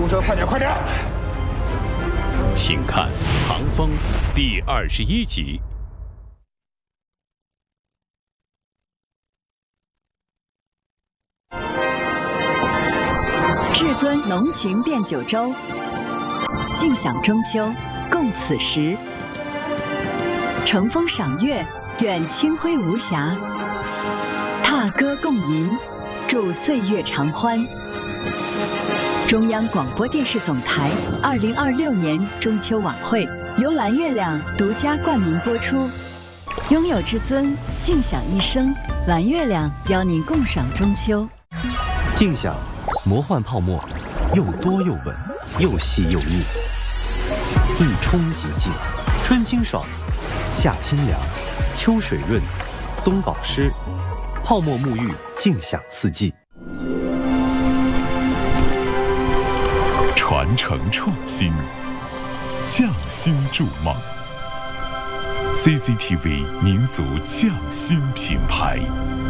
车，快点，快点！ 请看《藏风》第21集。 至尊浓情变九州，尽享中秋，共此时。乘风赏月，愿清辉无瑕；踏歌共吟，祝岁月长欢。中央广播电视总台2026年中秋晚会由蓝月亮独家冠名播出。拥有至尊，尽享一生。蓝月亮邀您共赏中秋。 尽享魔幻泡沫，又多又稳，又细又腻。一冲即尽，春清爽，夏清凉，秋水润，冬保湿，泡沫沐浴，尽享四季。 传承创新，匠心筑梦。CCTV 民族匠心品牌。